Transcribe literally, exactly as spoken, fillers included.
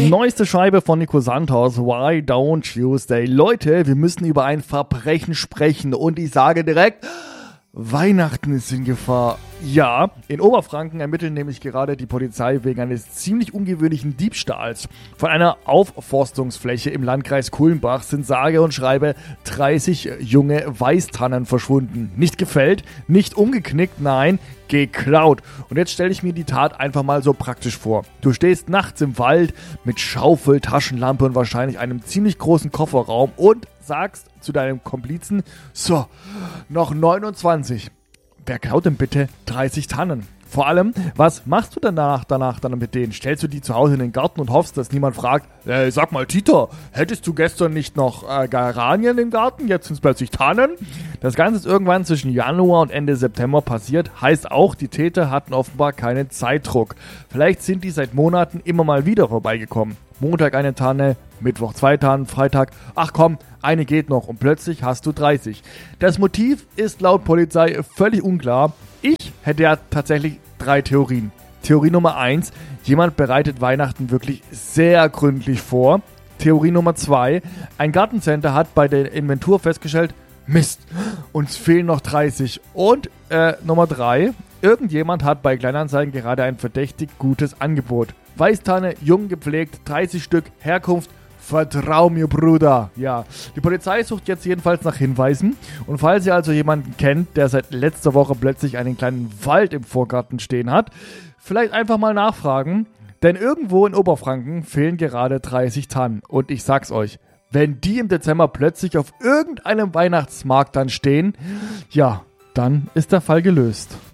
Neueste Scheibe von Nico Santos, Why Don't Tuesday. Leute, wir müssen über ein Verbrechen sprechen und ich sage direkt, Weihnachten ist in Gefahr. Ja, in Oberfranken ermittelt nämlich gerade die Polizei wegen eines ziemlich ungewöhnlichen Diebstahls. Von einer Aufforstungsfläche im Landkreis Kulmbach sind sage und schreibe dreißig junge Weißtannen verschwunden. Nicht gefällt, nicht umgeknickt, nein, geklaut. Und jetzt stelle ich mir die Tat einfach mal so praktisch vor. Du stehst nachts im Wald mit Schaufel, Taschenlampe und wahrscheinlich einem ziemlich großen Kofferraum und sagst zu deinem Komplizen, so, noch neunundzwanzig. Wer klaut denn bitte dreißig Tannen? Vor allem, was machst du danach, danach dann mit denen? Stellst du die zu Hause in den Garten und hoffst, dass niemand fragt, äh, sag mal, Tita, hättest du gestern nicht noch äh, Geranien im Garten? Jetzt sind es plötzlich Tannen. Das Ganze ist irgendwann zwischen Januar und Ende September passiert. Heißt auch, die Täter hatten offenbar keinen Zeitdruck. Vielleicht sind die seit Monaten immer mal wieder vorbeigekommen. Montag eine Tanne, Mittwoch zwei Tannen, Freitag, ach komm, eine geht noch und plötzlich hast du dreißig. Das Motiv ist laut Polizei völlig unklar. Ich hätte ja tatsächlich drei Theorien. Theorie Nummer eins, jemand bereitet Weihnachten wirklich sehr gründlich vor. Theorie Nummer zwei, ein Gartencenter hat bei der Inventur festgestellt, Mist, uns fehlen noch dreißig. Und äh, Nummer drei, irgendjemand hat bei Kleinanzeigen gerade ein verdächtig gutes Angebot. Weißtanne, jung gepflegt, dreißig Stück, Herkunft, vertrau mir, Bruder. Ja, die Polizei sucht jetzt jedenfalls nach Hinweisen. Und falls ihr also jemanden kennt, der seit letzter Woche plötzlich einen kleinen Wald im Vorgarten stehen hat, vielleicht einfach mal nachfragen. Denn irgendwo in Oberfranken fehlen gerade dreißig Tannen. Und ich sag's euch, wenn die im Dezember plötzlich auf irgendeinem Weihnachtsmarkt dann stehen, ja, dann ist der Fall gelöst.